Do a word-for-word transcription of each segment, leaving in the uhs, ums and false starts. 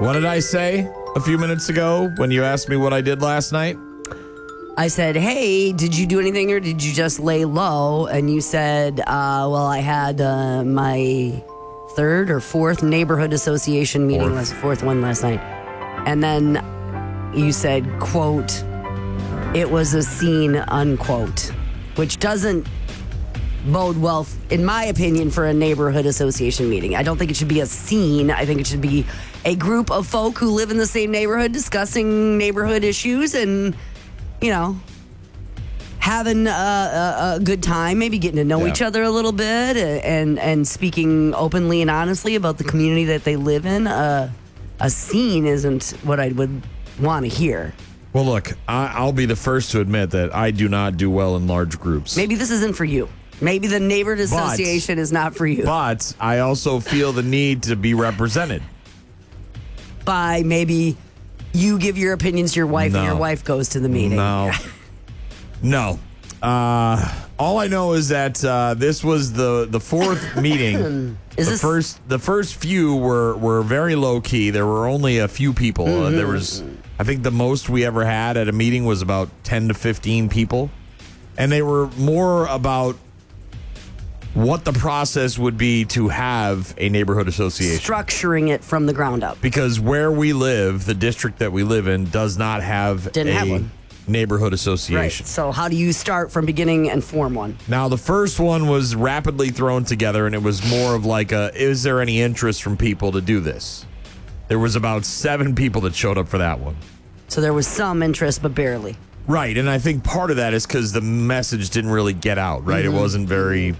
What did I say a few minutes ago when you asked me what I did last night? I said, hey, did you do anything or did you just lay low? And you said, uh, well, I had uh, my third or fourth neighborhood association meeting, Fourth. last, fourth one last night. And then you said, quote, it was a scene, unquote, which doesn't bode well, in my opinion, for a neighborhood association meeting. I don't think it should be a scene. I think it should be a group of folk who live in the same neighborhood discussing neighborhood issues and, you know, having a, a, a good time, maybe getting to know Yeah. each other a little bit and, and speaking openly and honestly about the community that they live in. Uh, a scene isn't what I would want to hear. Well, look, I, I'll be the first to admit that I do not do well in large groups. Maybe this isn't for you. Maybe the neighborhood association is not for you. But I also feel the need to be represented. By maybe you give your opinions to your wife No. and your wife goes to the meeting. No. No. Uh, all I know is that uh, this was the, the fourth meeting. Is the this- first the first few were, were very low key. There were only a few people. Mm-hmm. Uh, there was, I think, the most we ever had at a meeting was about ten to fifteen people, and they were more about what the process would be to have a neighborhood association. Structuring it from the ground up. Because where we live, the district that we live in, does not have Didn't a have one. neighborhood Right. association. So how do you start from beginning and form one? Now, the first one was rapidly thrown together, and it was more of like a, is there any interest from people to do this? There was about seven people that showed up for that one. So there was some interest, but barely. Right, and I think part of that is because the message didn't really get out, right? Mm-hmm. It wasn't very...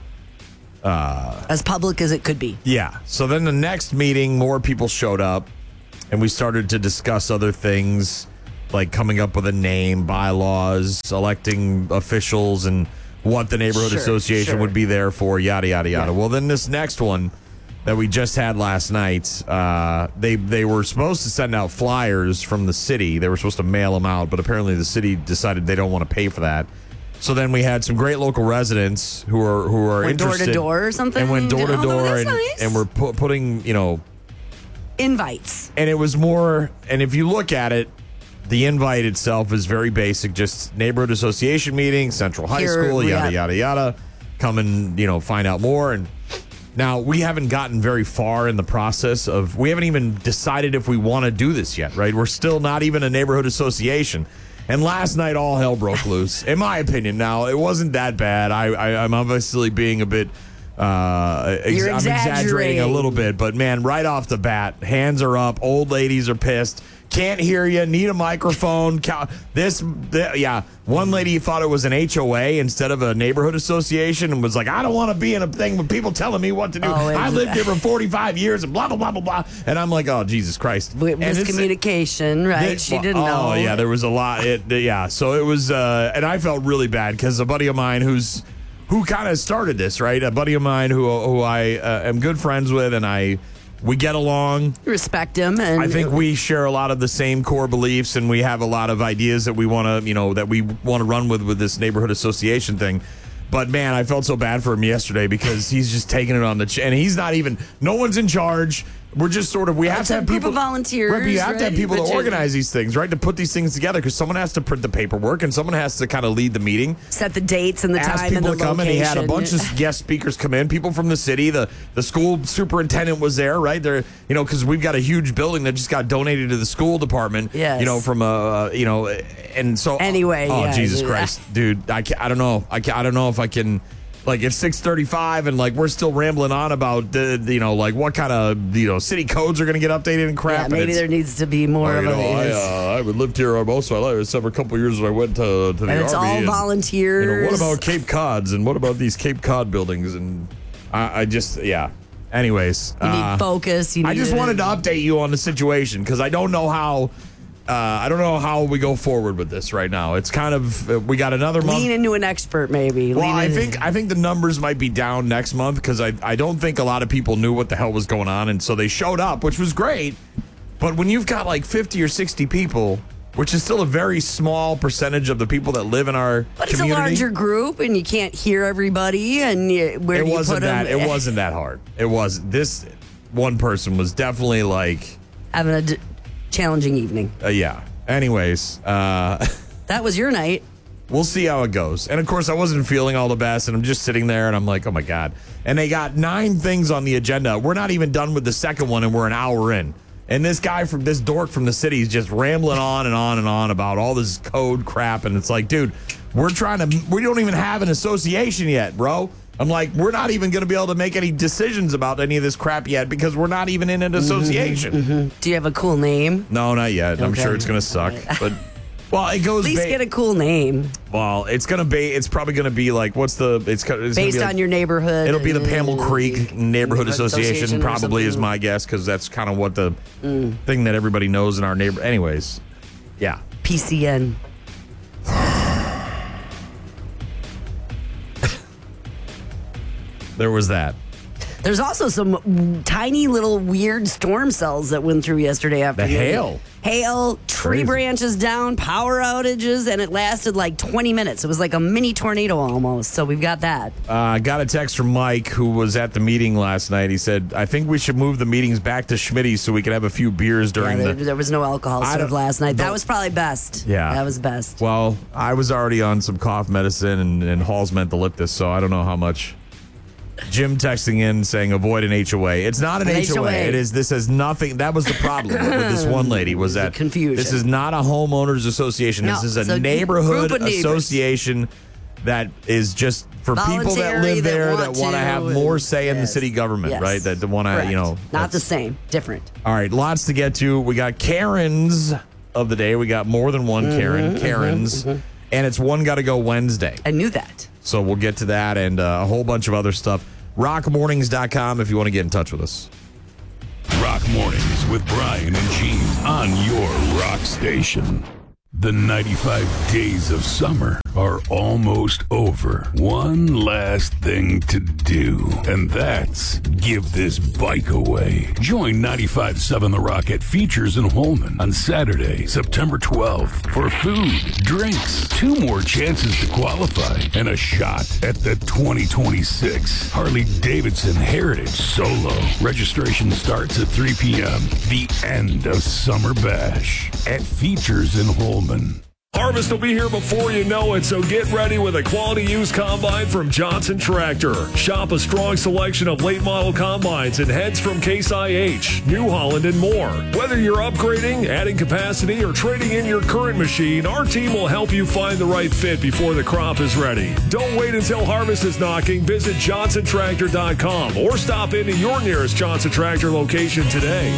As public as it could be. Yeah. So then the next meeting, more people showed up, and we started to discuss other things, like coming up with a name, bylaws, electing officials, and what the neighborhood Sure, association sure. would be there for, yada, yada, yada. Yeah. Well, then this next one that we just had last night, uh, they, they were supposed to send out flyers from the city. They were supposed to mail them out, but apparently the city decided they don't want to pay for that. So then we had some great local residents who are who are Went door to interested door or something? and went door to Oh, door that's and nice. and we're pu- putting, you know, Invites. and it was more, and if you look at it, the invite itself is very basic, just neighborhood association meeting, Central High Here School, we yada, have- yada, yada. Come and, you know, find out more. And now we haven't gotten very far in the process of, we haven't even decided if we want to do this yet, right? We're still not even a neighborhood association. And last night, all hell broke loose, in my opinion. Now, it wasn't that bad. I, I, I'm obviously being a bit, uh, ex- You're I'm exaggerating a exaggerating. little bit, but man, right off the bat, hands are up, old ladies are pissed. Can't hear you. Need a microphone. Cow- This, th- yeah. One lady thought it was an H O A instead of a neighborhood association, and was like, "I don't want to be in a thing with people telling me what to do. Oh, I it's- lived here for forty-five years, and blah blah blah blah blah." And I'm like, "Oh, Jesus Christ!" With And it's- miscommunication, right? This- She didn't oh, know. Oh yeah, there was a lot. It, yeah, so it was, uh, and I felt really bad because a buddy of mine who's who kind of started this, right? A buddy of mine who who I uh, am good friends with, and I we get along. Respect him. And I think we share a lot of the same core beliefs, and we have a lot of ideas that we want to, you know, that we want to run with with this neighborhood association thing. But man, I felt so bad for him yesterday because he's just taking it on the ch- and he's not even. No one's in charge. We're just sort of. We have It's to a have group people. of volunteers, Right, but you have to have right? people But to you- organize these things, right? To put these things together, because someone has to print the paperwork and someone has to kind of lead the meeting. set the dates and the Ask time and people the to come, and location. he had a bunch of guest speakers come in. People from the city, the the school superintendent was there, right there. You know, because we've got a huge building that just got donated to the school department. Yes. You know, from a you know, and so Anyway, Oh yeah. Jesus Christ, dude! I can, I don't know. I can, I don't know if I can. Like, it's six thirty-five and, like, we're still rambling on about, the, the, you know, like, what kind of, you know, city codes are going to get updated and crap. Yeah, and maybe it's- there needs to be more Oh, of you a. know, I, it's- uh, I lived here most of my life, except for a couple of years when I went to, to the and it's Army. all and, volunteers. You know, what about Cape Cods, and what about these Cape Cod buildings? And I, I just, yeah. Anyways. You need uh, focus. You I need just to- wanted to update you on the situation, because I don't know how... Uh, I don't know how we go forward with this right now. It's kind of... uh, We got another month. lean into an expert, maybe. Well, Lean I in- think I think the numbers might be down next month, because I, I don't think a lot of people knew what the hell was going on, and so they showed up, which was great. But when you've got like fifty or sixty people, which is still a very small percentage of the people that live in our But it's community, a larger group, and you can't hear everybody. And you, where it do you wasn't put that them? it wasn't that hard. It was this one person was definitely like having a d- challenging evening. Uh, yeah. Anyways, uh, that was your night. We'll see how it goes. And of course, I wasn't feeling all the best, and I'm just sitting there, and I'm like, oh my God. And they got nine things on the agenda. We're not even done with the second one, and we're an hour in. And this guy from this dork from the city is just rambling on and on and on about all this code crap. And it's like, dude, we're trying to, we don't even have an association yet, bro. I'm like, we're not even going to be able to make any decisions about any of this crap yet because we're not even in an association. Mm-hmm, mm-hmm. Do you have a cool name? No, not yet. Okay. I'm sure it's going to suck. But, well, it goes. At least ba- get a cool name. Well, it's going to be, it's probably going to be like, what's the, it's, it's based like, on your neighborhood. It'll be the Pamel Creek Neighborhood Association, Association probably is my guess because that's kind of what the mm. thing that everybody knows in our neighbor. Anyways, yeah. P C N. There was that. There's also some tiny little weird storm cells that went through yesterday afternoon. The hail. Hail, tree Crazy. branches down, power outages, and it lasted like twenty minutes. It was like a mini tornado almost. So we've got that. I uh, got a text from Mike, who was at the meeting last night. He said, I think we should move the meetings back to Schmitty's so we can have a few beers during yeah, there, the... there was no alcohol served last night. That was probably best. Yeah. That was best. Well, I was already on some cough medicine and, and Hall's Mentholyptus, so I don't know how much... Jim texting in saying avoid an H O A. It's not an, an H O A. H O A. It is. This has nothing. That was the problem with this one lady was that confusion. This is not a homeowners association. No, this is a, a neighborhood association that is just for people that live there that, that want to have more say yes. in the city government, yes. right? That want to, you know, not the same, different. All right, lots to get to. We got Karens of the day. We got more than one mm-hmm, Karen. Karens, mm-hmm, mm-hmm. And it's one got to go Wednesday. I knew that. So we'll get to that and uh, a whole bunch of other stuff. rock mornings dot com if you want to get in touch with us. Rock Mornings with Brian and Gene on your rock station. The ninety-five days of summer are almost over. One last thing to do, and that's give this bike away. Join ninety-five point seven The Rock at Features in Holman on Saturday, September twelfth for food, drinks, two more chances to qualify, and a shot at the twenty twenty-six Harley-Davidson Heritage Solo. Registration starts at three p.m. The end of Summer Bash at Features in Holman. Harvest will be here before you know it, so get ready with a quality used combine from Johnson Tractor. Shop a strong selection of late model combines and heads from Case I H, New Holland, and more. Whether you're upgrading, adding capacity, or trading in your current machine, our team will help you find the right fit before the crop is ready. Don't wait until harvest is knocking. Visit johnson tractor dot com or stop into your nearest Johnson Tractor location today.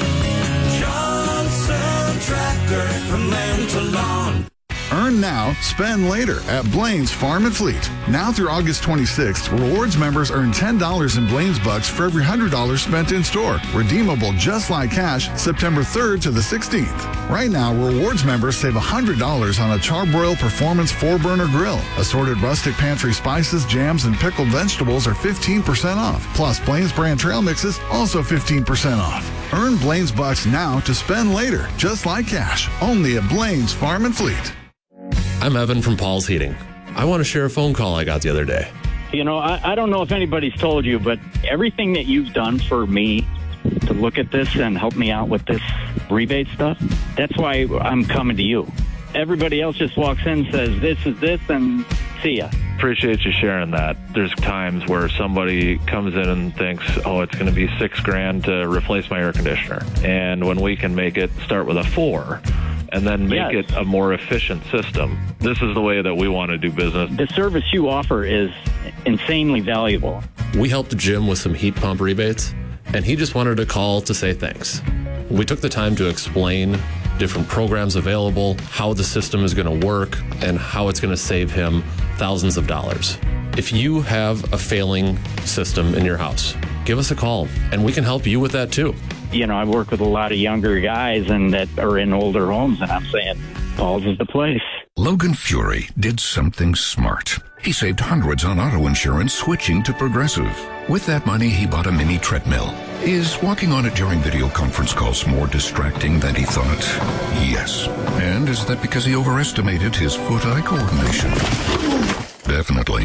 Tractor from land to lawn. Earn now, spend later at Blaine's Farm and Fleet. Now through August twenty-sixth, Rewards members earn ten dollars in Blaine's Bucks for every one hundred dollars spent in store. Redeemable just like cash September third to the sixteenth. Right now, Rewards members save one hundred dollars on a Charbroil Performance four burner grill. Assorted rustic pantry spices, jams, and pickled vegetables are fifteen percent off. Plus, Blaine's brand trail mixes also fifteen percent off. Earn Blaine's Bucks now to spend later, just like cash. Only at Blaine's Farm and Fleet. I'm Evan from Paul's Heating. I want to share a phone call I got the other day. You know, I, I don't know if anybody's told you, but everything that you've done for me to look at this and help me out with this rebate stuff, that's why I'm coming to you. Everybody else just walks in and says, this is this, and see ya. Appreciate you sharing that. There's times where somebody comes in and thinks, oh, it's going to be six grand to replace my air conditioner. And when we can make it start with a four and then make yes. it a more efficient system, this is the way that we want to do business. The service you offer is insanely valuable. We helped Jim with some heat pump rebates, and he just wanted to call to say thanks. We took the time to explain different programs available, how the system is going to work, and how it's going to save him thousands of dollars. If you have a failing system in your house, give us a call, and we can help you with that too. You know, I work with a lot of younger guys and that are in older homes, and I'm saying, Paul's is the place. Logan Fury did something smart. He saved hundreds on auto insurance switching to Progressive. With that money, he bought a mini treadmill. Is walking on it during video conference calls more distracting than he thought? Yes. And is that because he overestimated his foot-eye coordination? Definitely.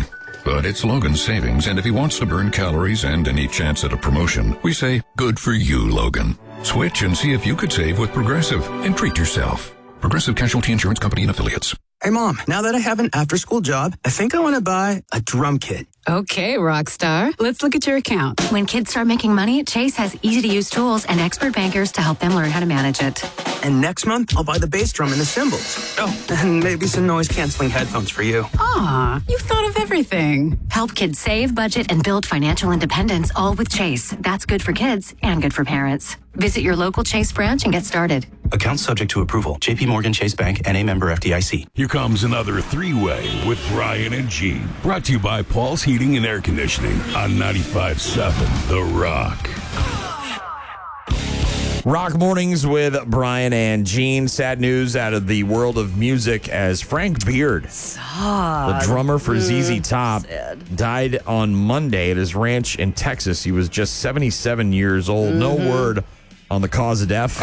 But it's Logan's savings, and if he wants to burn calories and any chance at a promotion, we say, good for you, Logan. Switch and see if you could save with Progressive and treat yourself. Progressive Casualty Insurance Company and Affiliates. Hey, Mom, now that I have an after-school job, I think I want to buy a drum kit. Okay, rock star. Let's look at your account. When kids start making money, Chase has easy-to-use tools and expert bankers to help them learn how to manage it. And next month, I'll buy the bass drum and the cymbals. Oh, and maybe some noise-canceling headphones for you. Aw, you've thought of everything. Help kids save, budget, and build financial independence, all with Chase. That's good for kids and good for parents. Visit your local Chase branch and get started. Account subject to approval. J P Morgan Chase Bank, N A member F D I C. Here comes another three-way with Brian and Gene. Brought to you by Paul's Heating and Air Conditioning on ninety-five point seven The Rock. Rock Mornings with Brian and Gene. Sad news out of the world of music as Frank Beard, Sad. the drummer for Z Z Mm, Top, sad. died on Monday at his ranch in Texas. He was just seventy-seven years old. Mm-hmm. No word on the cause of death.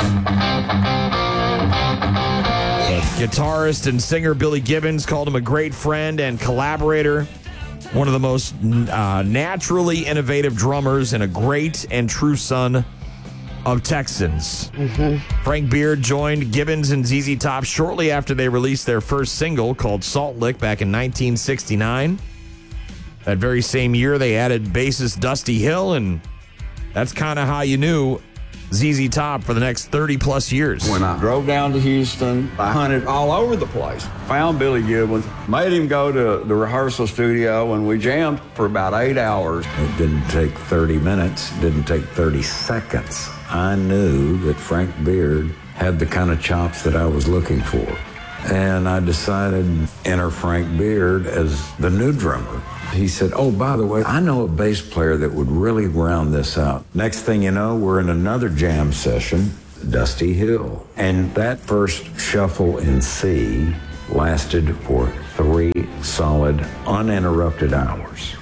Guitarist and singer Billy Gibbons called him a great friend and collaborator. One of the most uh, naturally innovative drummers and a great and true son of Texans. Mm-hmm. Frank Beard joined Gibbons and Z Z Top shortly after they released their first single called Salt Lick back in nineteen sixty-nine. That very same year, they added bassist Dusty Hill, and that's kind of how you knew Z Z Top for the next thirty plus years. When I drove down to Houston, I hunted all over the place. Found Billy Gibbons, made him go to the rehearsal studio, and we jammed for about eight hours. It didn't take thirty minutes, didn't take thirty seconds. I knew that Frank Beard had the kind of chops that I was looking for. And I decided to enter Frank Beard as the new drummer. He said, oh, by the way, I know a bass player that would really round this out. Next thing you know, we're in another jam session, Dusty Hill. And that first shuffle in C lasted for three solid, uninterrupted hours.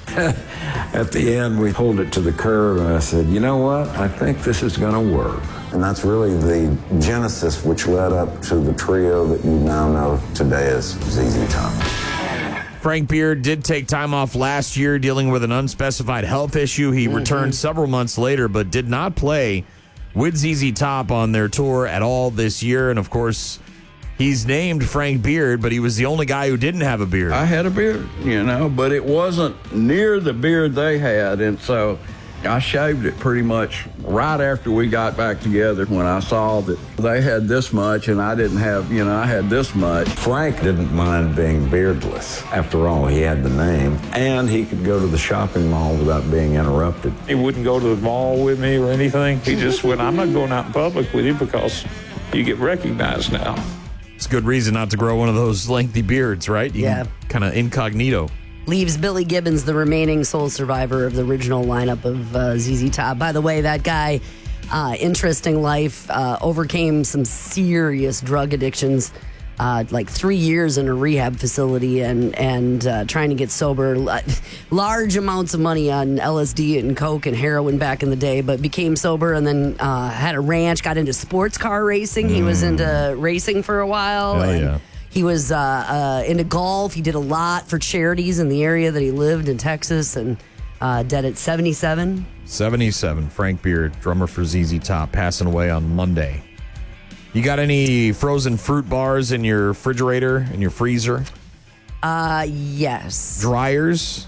At the end, we pulled it to the curb, and I said, you know what? I think this is going to work. And that's really the genesis which led up to the trio that you now know today as Z Z Top. Frank Beard did take time off last year dealing with an unspecified health issue. He mm-hmm. returned several months later, but did not play with Z Z Top on their tour at all this year. And, of course, he's named Frank Beard, but he was the only guy who didn't have a beard. I had a beard, you know, but it wasn't near the beard they had. And so I shaved it pretty much right after we got back together when I saw that they had this much and I didn't have, you know, I had this much. Frank didn't mind being beardless. After all, he had the name, and he could go to the shopping mall without being interrupted. He wouldn't go to the mall with me or anything. He just went, I'm not going out in public with you because you get recognized now. It's a good reason not to grow one of those lengthy beards, right? You Yeah. Kind of incognito. Leaves Billy Gibbons the remaining sole survivor of the original lineup of uh, Z Z Top. By the way, that guy, uh, interesting life, uh, overcame some serious drug addictions, uh, like three years in a rehab facility and, and uh, trying to get sober. Large amounts of money on L S D and coke and heroin back in the day, but became sober and then uh, had a ranch, got into sports car racing. Mm. He was into racing for a while. Hell and yeah. He was uh, uh, into golf. He did a lot for charities in the area that he lived in Texas, and uh, dead at seventy-seven. seventy-seven, Frank Beard, drummer for Z Z Top, passing away on Monday. You got any frozen fruit bars in your refrigerator, in your freezer? Uh, yes. Dryers?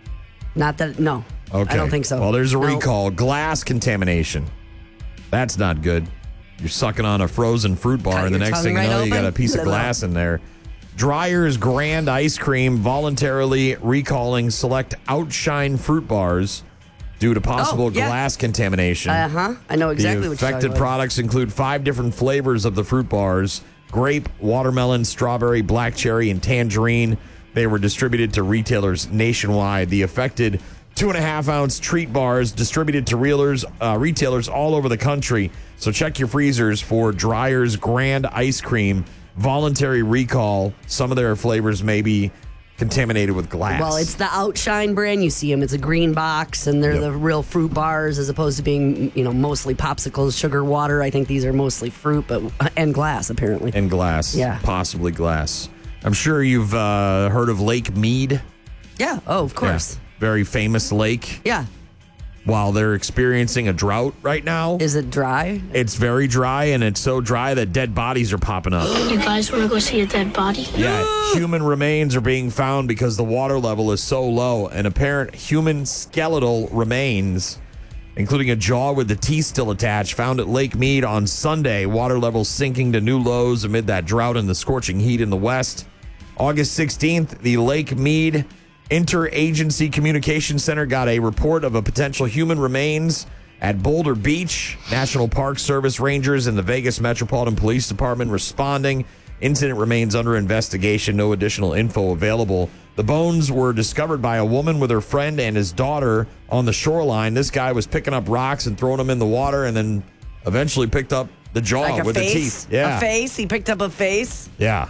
Not that, no. Okay. I don't think so. Well, there's a No. recall. Glass contamination. That's not good. You're sucking on a frozen fruit bar, Cut and the your next tongue thing you right know, you got open. a piece of Blah, blah. glass in there. Dryer's Grand Ice Cream voluntarily recalling select Outshine fruit bars due to possible Oh, yeah. glass contamination. Uh-huh. I know exactly the what you're affected talking about. products include five different flavors of the fruit bars: grape, watermelon, strawberry, black cherry, and tangerine. They were distributed to retailers nationwide. The affected two and a half ounce treat bars distributed to reelers, uh, retailers all over the country. So check your freezers for Dryer's Grand Ice Cream voluntary recall. Some of their flavors may be contaminated with glass. Well, it's the Outshine brand. You see them. It's a green box, and they're Yep. the real fruit bars as opposed to being, you know, mostly popsicles, sugar, water. I think these are mostly fruit, but and glass, apparently. And glass. Yeah. Possibly glass. I'm sure you've uh, heard of Lake Mead. Yeah. Oh, of course. Yeah. Very famous lake. Yeah. While they're experiencing a drought right now. Is it dry? It's very dry, and it's so dry that dead bodies are popping up. You guys want to go see a dead body? Yeah, human remains are being found because the water level is so low. And apparent human skeletal remains, including a jaw with the teeth still attached, found at Lake Mead on Sunday. Water levels sinking to new lows amid that drought and the scorching heat in the west. August sixteenth, the Lake Mead Interagency Communication Center got a report of a potential human remains at Boulder Beach. National Park Service rangers and the Vegas Metropolitan Police Department responding. Incident remains under investigation. No additional info available. The bones were discovered by a woman with her friend and his daughter on the shoreline. This guy was picking up rocks and throwing them in the water, and then eventually picked up the jaw Like a with face? the teeth. Yeah. A face? He picked up a face? Yeah.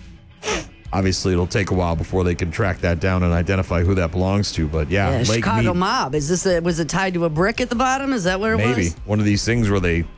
Obviously, it'll take a while before they can track that down and identify who that belongs to. But yeah, Yeah, Lake Chicago Mead, mob. Is this a, was it tied to a brick at the bottom? Is that what it maybe was? one of these things where they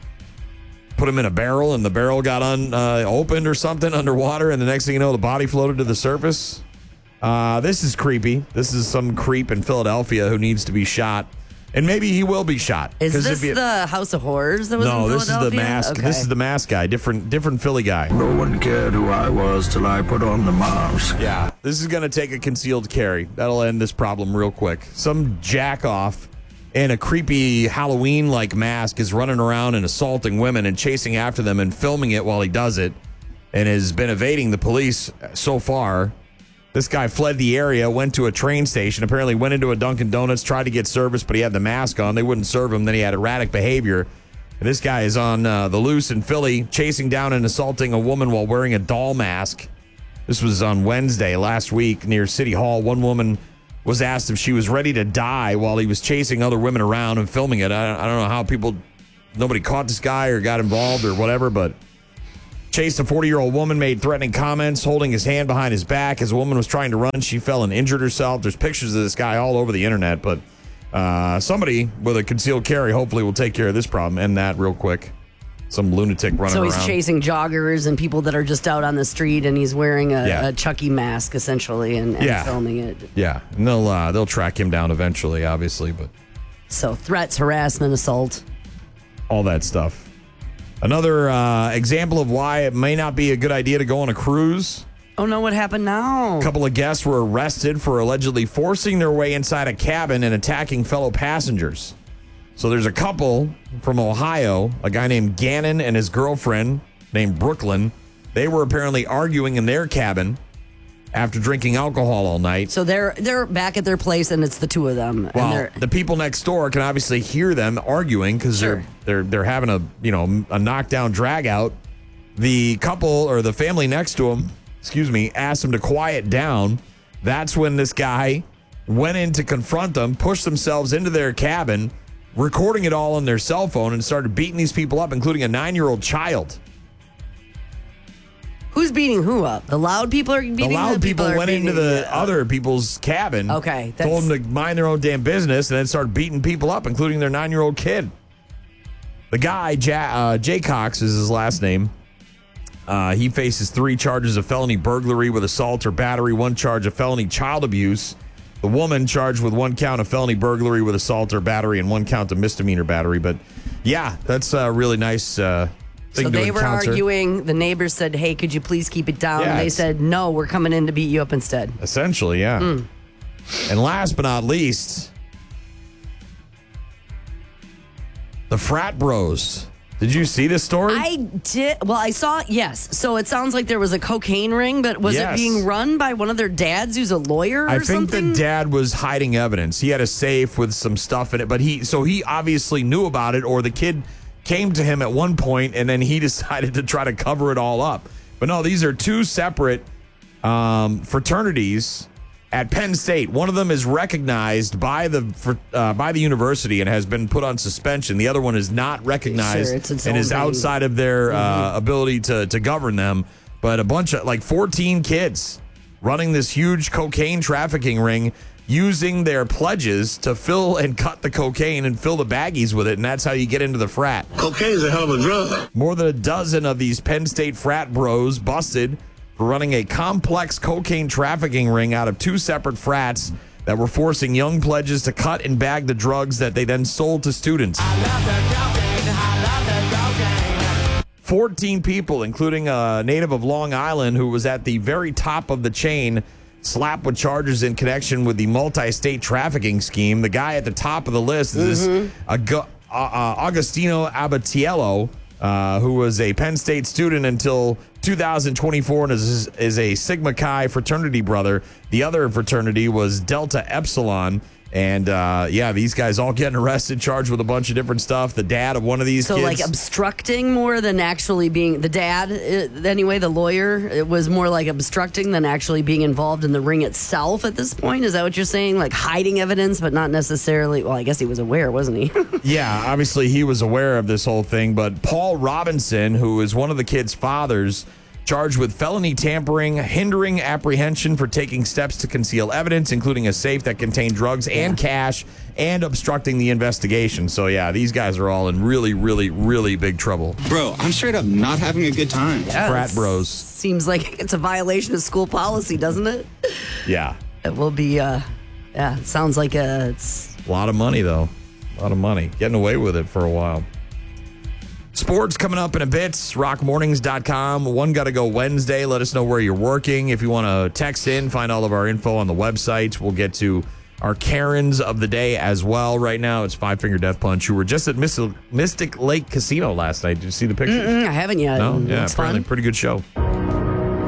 put him in a barrel and the barrel got un, uh, opened or something underwater, and the next thing you know, the body floated to the surface. Uh, this is creepy. This is some creep in Philadelphia who needs to be shot, and maybe he will be shot. Is 'Cause this if you- the House of Horrors that was no, in this is the Philadelphia? mask. Okay. This is the mask guy. Different, different Philly guy. No one cared who I was till I put on the mask. Yeah, this is going to take a concealed carry. That'll end this problem real quick. Some jack-off in a creepy Halloween-like mask is running around and assaulting women and chasing after them and filming it while he does it, and has been evading the police so far. This guy fled the area, went to a train station, apparently went into a Dunkin' Donuts, tried to get service, but he had the mask on. They wouldn't serve him. Then he had erratic behavior. And this guy is on uh, the loose in Philly, chasing down and assaulting a woman while wearing a doll mask. This was on Wednesday last week near City Hall. One woman was asked if she was ready to die while he was chasing other women around and filming it. I, I don't know how people, nobody caught this guy or got involved or whatever, but chased a forty-year-old woman, made threatening comments, holding his hand behind his back. As a woman was trying to run, she fell and injured herself. There's pictures of this guy all over the internet, but uh, somebody with a concealed carry hopefully will take care of this problem. End that real quick. Some lunatic running So he's around. chasing joggers and people that are just out on the street, and he's wearing a, Yeah. a Chucky mask, essentially, and, and Yeah. filming it. Yeah, and they'll uh, they'll track him down eventually, obviously, but So threats, harassment, assault. all that stuff. Another uh, example of why it may not be a good idea to go on a cruise. Oh, no, what happened now? A couple of guests were arrested for allegedly forcing their way inside a cabin and attacking fellow passengers. So there's a couple from Ohio, a guy named Gannon and his girlfriend named Brooklyn. They were apparently arguing in their cabin after drinking alcohol all night. So they're they're back at their place, and it's the two of them. and Well, they're, the people next door can obviously hear them arguing because Sure. they're they're they're having a you know a knockdown drag out. The couple or the family next to them, excuse me, asked them to quiet down. That's when this guy went in to confront them, pushed themselves into their cabin, recording it all on their cell phone, and started beating these people up, including a nine-year-old child. who's beating who up? The loud people are beating The loud people, are went beating into the up? other people's cabin. Okay, Told that's- them to mind their own damn business and then started beating people up, including their nine-year-old kid. The guy, ja- uh, Jay Cox is his last name. Uh, he faces three charges of felony burglary with assault or battery, one charge of felony child abuse. The woman charged with one count of felony burglary with assault or battery and one count of misdemeanor battery. But yeah, that's a really nice uh, thing So to they were encounter. arguing. The neighbors said, "Hey, could you please keep it down?" Yeah, they it's- said, "No, we're coming in to beat you up instead." Essentially, yeah. Mm. And last but not least, the frat bros. Did you see this story? I did. Well, I saw. Yes. So it sounds like there was a cocaine ring, but was Yes. it being run by one of their dads, who's a lawyer or I think something? the dad was hiding evidence. He had a safe with some stuff in it, but he so he obviously knew about it, or the kid came to him at one point and then he decided to try to cover it all up. But no, these are two separate um, fraternities at Penn State. One of them is recognized by the fr- uh, by the university and has been put on suspension. The other one is not recognized Sure, it's its and own is thing. outside of their uh, Mhm. ability to to govern them. But a bunch of like fourteen kids running this huge cocaine trafficking ring, using their pledges to fill and cut the cocaine and fill the baggies with it, and that's how you get into the frat. Cocaine's a hell of a drug. More than a dozen of these Penn State frat bros busted for running a complex cocaine trafficking ring out of two separate frats that were forcing young pledges to cut and bag the drugs that they then sold to students. fourteen people, including a native of Long Island who was at the very top of the chain, slapped with charges in connection with the multi-state trafficking scheme. The guy at the top of the list is Mm-hmm. this Agu- uh, uh, Agostino Abatiello, uh, who was a Penn State student until two thousand twenty-four and is, is a Sigma Chi fraternity brother. The other fraternity was Delta Epsilon. And, uh, yeah, these guys all getting arrested, charged with a bunch of different stuff. The dad of one of these So, kids. like, obstructing more than actually being the dad, uh, anyway, the lawyer, it was more like obstructing than actually being involved in the ring itself at this point. Is that what you're saying? Like hiding evidence, but not necessarily. Well, I guess he was aware, wasn't he? Yeah, obviously he was aware of this whole thing, but Paul Robinson, who is one of the kids' fathers, charged with felony tampering, hindering apprehension for taking steps to conceal evidence, including a safe that contained drugs and cash, and obstructing the investigation. So, yeah, these guys are all in really, really, really big trouble. Bro, I'm straight up not having a good time. Yes. Frat bros. Seems like it's a violation of school policy, doesn't it? Yeah. It will be, uh, yeah, it sounds like a, it's... A lot of money, though. A lot of money. Getting away with it for a while. Sports coming up in a bit. rock mornings dot com. One Gotta Go Wednesday. Let us know where you're working. If you want to text in, find all of our info on the website. We'll get to our Karens of the day as well. Right now, it's Five Finger Death Punch, who were just at Mystic Lake Casino last night. Did you see the pictures? Mm-mm, I haven't yet. No? It's Yeah, fun. apparently pretty good show.